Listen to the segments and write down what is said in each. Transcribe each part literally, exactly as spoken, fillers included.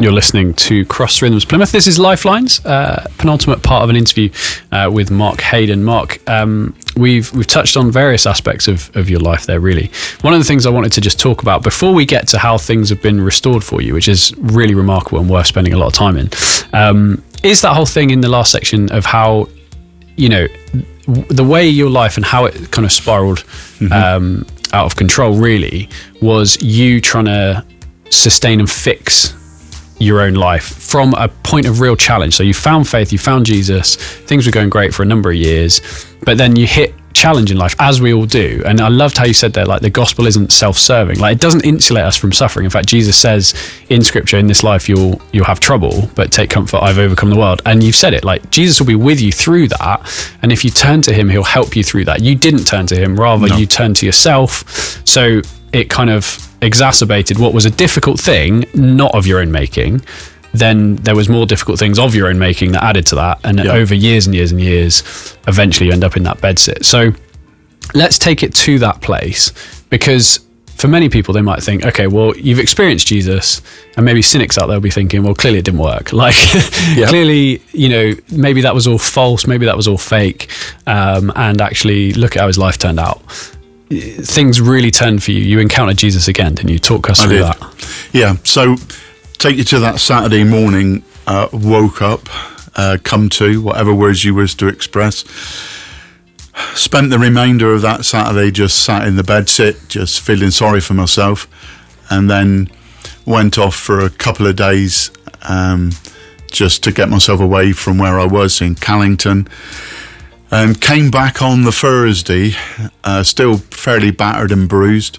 You're listening to Cross Rhythms Plymouth. This is Lifelines, uh, penultimate part of an interview uh, with Mark Hayden. Mark, um, we've we've touched on various aspects of, of your life there, really. One of the things I wanted to just talk about before we get to how things have been restored for you, which is really remarkable and worth spending a lot of time in, um, is that whole thing in the last section of how, you know, the way your life and how it kind of spiraled mm-hmm. um, out of control, really, was you trying to sustain and fix your own life from a point of real challenge. So you found faith, you found Jesus, things were going great for a number of years, but then you hit challenge in life, as we all do. And I loved how you said that, like, the gospel isn't self-serving. Like, it doesn't insulate us from suffering. In fact, Jesus says in scripture, in this life you'll you'll have trouble, but take comfort, I've overcome the world. And you've said it, like, Jesus will be with you through that, and if you turn to him, he'll help you through that. You didn't turn to him, rather no. you turned to yourself. So it kind of exacerbated what was a difficult thing, not of your own making. Then there was more difficult things of your own making that added to that, and yeah. over years and years and years, eventually you end up in that bedsit. So let's take it to that place, because for many people, they might think, okay, well, you've experienced Jesus, and maybe cynics out there will be thinking, well, clearly it didn't work. Like, yep. clearly, you know, maybe that was all false, maybe that was all fake, um, and actually look at how his life turned out. Things really turned for you. You encountered Jesus again. Didn't you? Talk us through that. Yeah. So take you to that Saturday morning, uh, woke up, uh, come to, whatever words you wish to express. Spent the remainder of that Saturday just sat in the bed sit, just feeling sorry for myself. And then went off for a couple of days um, just to get myself away from where I was in Callington. And came back on the Thursday, uh, still fairly battered and bruised,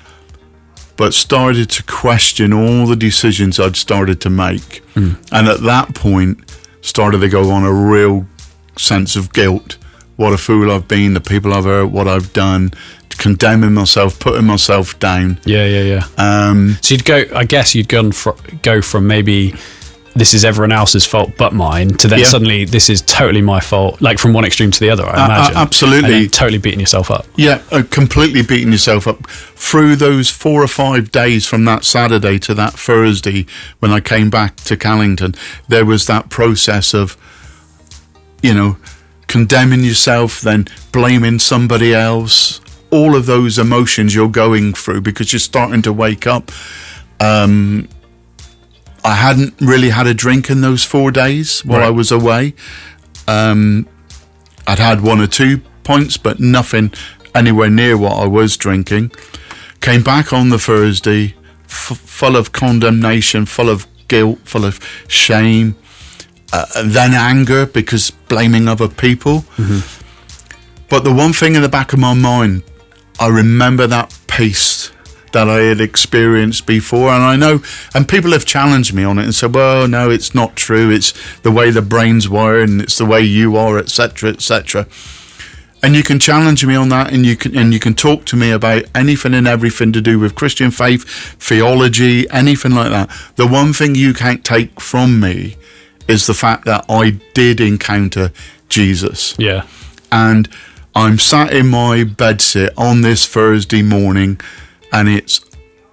but started to question all the decisions I'd started to make. Mm. And at that point, started to go on a real sense of guilt. What a fool I've been, the people I've hurt, what I've done, condemning myself, putting myself down. Yeah, yeah, yeah. Um, so you'd go, I guess you'd gone fr- go from maybe this is everyone else's fault but mine, to then yeah. suddenly this is totally my fault, like from one extreme to the other, I imagine. Uh, absolutely. And then totally beating yourself up. Yeah, uh, completely beating yourself up. Through those four or five days from that Saturday to that Thursday, when I came back to Callington, there was that process of, you know, condemning yourself, then blaming somebody else, all of those emotions you're going through because you're starting to wake up. Um... I hadn't really had a drink in those four days while right. I was away. Um, I'd had one or two pints, but nothing anywhere near what I was drinking. Came back on the Thursday, f- full of condemnation, full of guilt, full of shame, uh, then anger because blaming other people. Mm-hmm. But the one thing in the back of my mind, I remember that peace that I had experienced before, and I know, and people have challenged me on it and said, well, no, it's not true, it's the way the brain's wired and it's the way you are, etc, etc. And you can challenge me on that, and you can and you can talk to me about anything and everything to do with Christian faith, theology, anything like that. The one thing you can't take from me is the fact that I did encounter Jesus. Yeah. And I'm sat in my bedsit on this Thursday morning, and it's,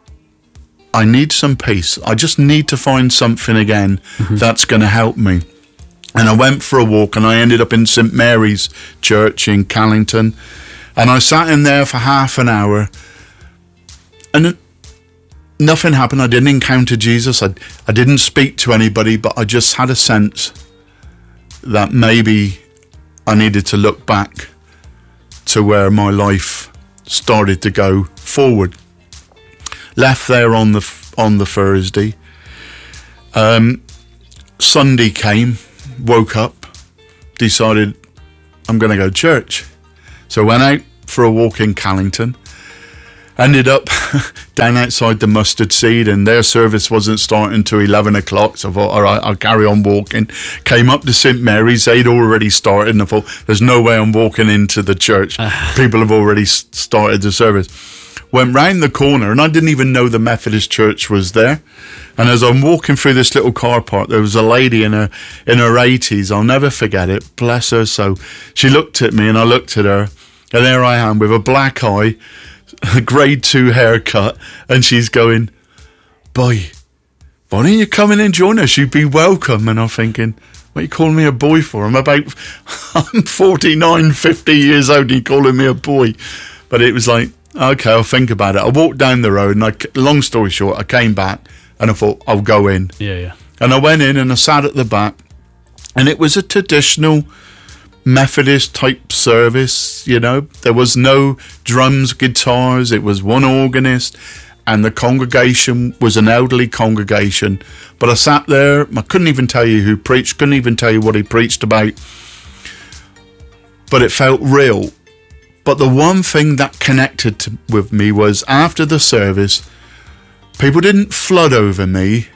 I need some peace. I just need to find something again mm-hmm. that's going to help me. And I went for a walk, and I ended up in Saint Mary's Church in Callington. And I sat in there for half an hour, and nothing happened. I didn't encounter Jesus. I, I didn't speak to anybody, but I just had a sense that maybe I needed to look back to where my life started to go forward. Left there on the on the Thursday. Um, Sunday came, woke up, decided I'm going to go to church. So went out for a walk in Callington. Ended up down outside the Mustard Seed, and their service wasn't starting till eleven o'clock. So I thought, all right, I'll carry on walking. Came up to Saint Mary's. They'd already started, and I thought, there's no way I'm walking into the church. People have already started the service. Went round the corner, and I didn't even know the Methodist church was there. And as I'm walking through this little car park, there was a lady in her in her eighties. I'll never forget it. Bless her. So she looked at me, and I looked at her, and there I am with a black eye, a grade two haircut, and she's going, "Boy, why don't you come in and join us? You'd be welcome. And I'm thinking, what are you calling me a boy for? I'm about, I'm forty-nine, fifty years old and you're calling me a boy. But it was like, okay, I'll think about it. I walked down the road and I, long story short, I came back and I thought, I'll go in. Yeah, yeah. And I went in and I sat at the back, and it was a traditional Methodist type service, you know. There was no drums, guitars, it was one organist, and the congregation was an elderly congregation. But I sat there, I couldn't even tell you who preached, couldn't even tell you what he preached about, but it felt real. But the one thing that connected to, with me was after the service, people didn't flood over me,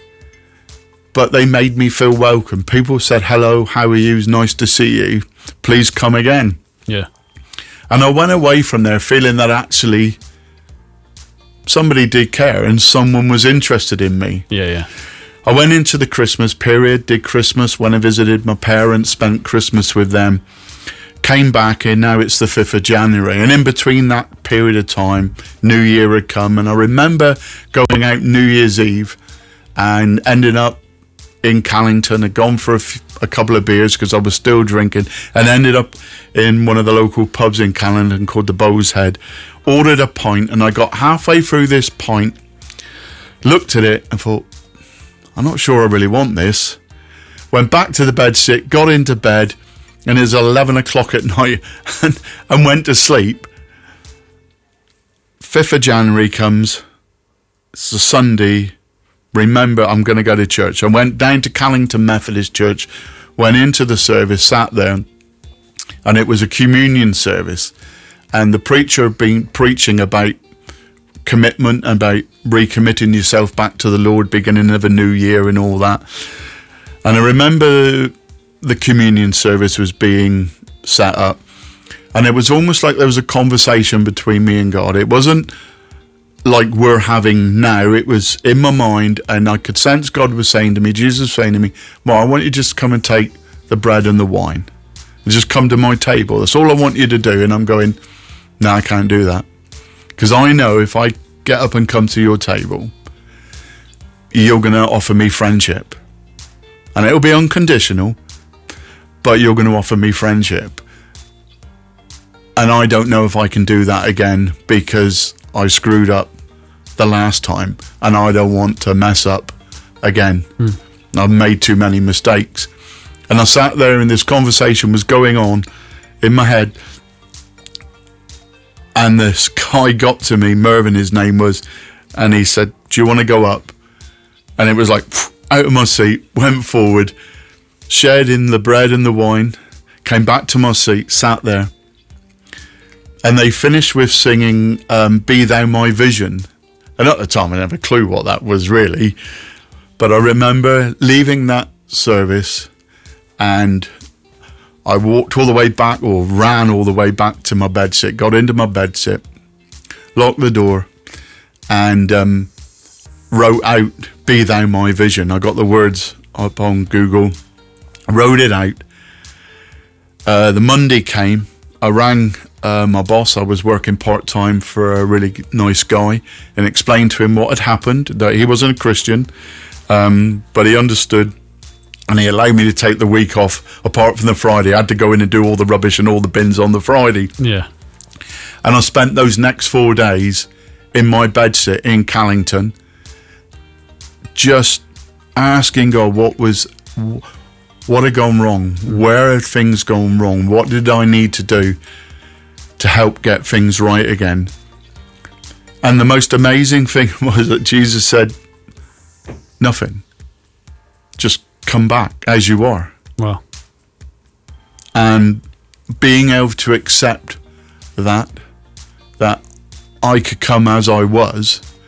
but they made me feel welcome. People said, hello, how are you? It's nice to see you. Please come again. Yeah. And I went away from there feeling that actually somebody did care and someone was interested in me. Yeah, yeah. I went into the Christmas period, did Christmas when I visited my parents, spent Christmas with them, came back and now it's the fifth of January. And in between that period of time, New Year had come. And I remember going out New Year's Eve and ending up in Callington. I'd gone for a, f- a couple of beers because I was still drinking, and ended up in one of the local pubs in Callington called the Bow's Head. Ordered a pint, and I got halfway through this pint, looked at it and thought, I'm not sure I really want this. Went back to the bed sit, got into bed, and it was eleven o'clock at night, and, and went to sleep. fifth of January comes, it's a Sunday. Remember, I'm going to go to church. I went down to Callington Methodist Church, went into the service, sat there, and it was a communion service. And the preacher had been preaching about commitment, about recommitting yourself back to the Lord, beginning of a new year and all that. And I remember the communion service was being set up, and it was almost like there was a conversation between me and God. It wasn't like we're having now. It was in my mind, and I could sense God was saying to me, Jesus was saying to me, well, I want you to just come and take the bread and the wine and just come to my table. That's all I want you to do. And I'm going, no, I can't do that, because I know if I get up and come to your table, you're going to offer me friendship, and it'll be unconditional, but you're going to offer me friendship. And I don't know if I can do that again, because I screwed up the last time, and I don't want to mess up again. Mm. I've made too many mistakes. And I sat there, and this conversation was going on in my head, and this guy got to me, Mervyn his name was, and he said, do you want to go up? And it was like, out of my seat, went forward, shared in the bread and the wine, came back to my seat, sat there, and they finished with singing um, Be Thou My Vision. And at the time, I didn't have a clue what that was really. But I remember leaving that service, and I walked all the way back, or ran all the way back to my bedsit, got into my bedsit, locked the door, and um, wrote out Be Thou My Vision. I got the words up on Google, wrote it out. Uh, the Monday came, I rang Uh, my boss. I was working part-time for a really nice guy, and explained to him what had happened, that he wasn't a Christian, um, but he understood, and he allowed me to take the week off apart from the Friday. I had to go in and do all the rubbish and all the bins on the Friday. Yeah. And I spent those next four days in my bedsit in Callington, just asking God what was, what had gone wrong, where had things gone wrong, what did I need to do to help get things right again. And the most amazing thing was that Jesus said, nothing. Just come back as you are. Wow. And being able to accept that, that I could come as I was,